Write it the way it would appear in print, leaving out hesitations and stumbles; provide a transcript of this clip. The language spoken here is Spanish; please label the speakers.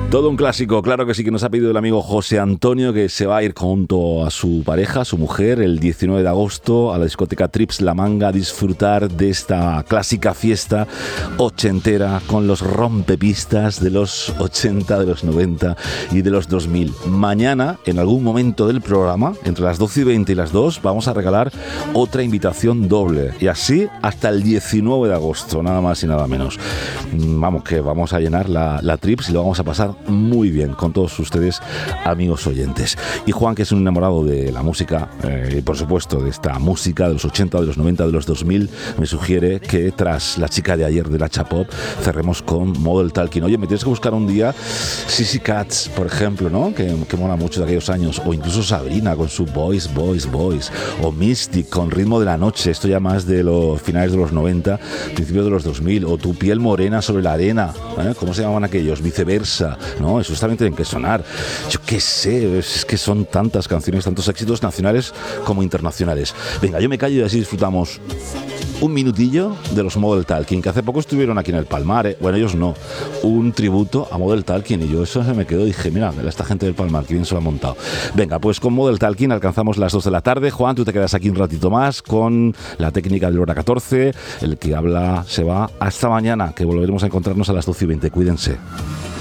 Speaker 1: Todo un clásico, claro que sí, que nos ha pedido el amigo José Antonio, que se va a ir junto a su pareja, su mujer, el 19 de agosto a la discoteca Trips La Manga a disfrutar de esta clásica fiesta ochentera con los rompepistas de los 80, de los 90 y de los 2000. Mañana, en algún momento del programa, entre las 12 y 20 y las 2, vamos a regalar otra invitación doble. Y así hasta el 19 de agosto, nada más y nada menos. Vamos, que vamos a llenar la Trips y lo vamos a pasar muy bien con todos ustedes, amigos oyentes. Y Juan, que es un enamorado de la música y por supuesto de esta música de los 80, de los 90, de los 2000, me sugiere que tras La chica de ayer de la Chapop cerremos con Model Talking. Oye, me tienes que buscar un día Sissy Catz, por ejemplo, ¿no? Que mola mucho de aquellos años, o incluso Sabrina con su Boys, Boys, Boys, o Mystic con Ritmo de la Noche, esto ya más de los finales de los 90, principios de los 2000, o Tu piel morena sobre la arena, ¿cómo se llamaban aquellos? Viceversa, ¿no? Esos también tienen que sonar. Yo qué sé, es que son tantas canciones, tantos éxitos nacionales como internacionales. Venga, yo me callo y así disfrutamos un minutillo de los Model Talking, que hace poco estuvieron aquí en el Palmar, Bueno, ellos no, un tributo a Model Talking, y yo eso se me quedó y dije, mira, esta gente del Palmar, que bien se lo ha montado. Venga, pues con Model Talking alcanzamos las 2 de la tarde. Juan, tú te quedas aquí un ratito más con la técnica del hora 14, el que habla se va hasta mañana, que volveremos a encontrarnos a las 12:20. Cuídense.